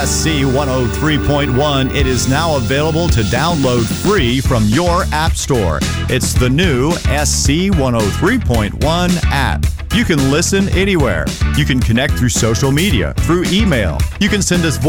SC 103.1. It is now available to download free from your app store. It's the new SC 103.1 app. You can listen anywhere. You can connect through social media, through email. You can send us